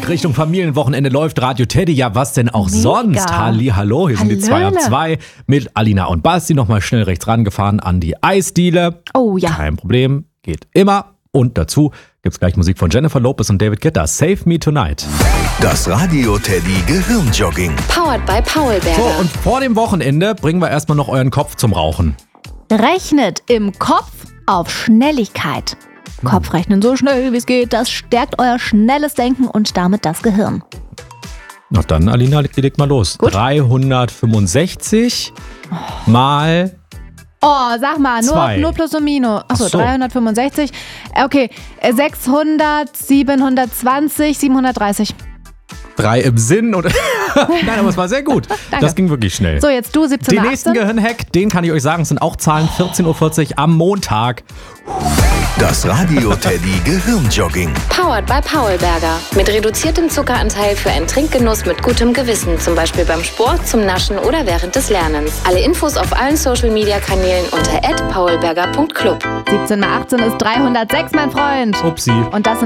Musik Richtung Familienwochenende läuft Radio Teddy. Ja, was denn auch sonst? Hallo, hier sind die 2 ab 2 mit Alina und Basti. Nochmal schnell rechts rangefahren an die Eisdiele. Oh ja. Kein Problem, geht immer. Und dazu gibt's gleich Musik von Jennifer Lopez und David Guetta. Save Me Tonight. Das Radio Teddy Gehirnjogging. Powered by Paulberger. So, und vor dem Wochenende bringen wir erstmal noch euren Kopf zum Rauchen. Rechnet im Kopf auf Schnelligkeit. Kopfrechnen so schnell wie es geht, das stärkt euer schnelles Denken und damit das Gehirn. Na dann, Alina, leg mal los. Gut. 365 mal... Oh, sag mal, Zwei. nur Plus und Minus. Achso, Ach so. 365. Okay, 600, 720, 730. 3 im Sinn. Oder Nein, aber es war sehr gut. Danke. Das ging wirklich schnell. So, jetzt du, 17, Den 18. nächsten Gehirnhack, den kann ich euch sagen, sind auch Zahlen. 14.40 Uhr am Montag. Das Radio Teddy Gehirnjogging. Powered by Paulberger. Mit reduziertem Zuckeranteil für einen Trinkgenuss mit gutem Gewissen. Zum Beispiel beim Sport, zum Naschen oder während des Lernens. Alle Infos auf allen Social-Media-Kanälen unter @paulberger.club. 17 mal 18 ist 306, mein Freund. Upsi. Und das sind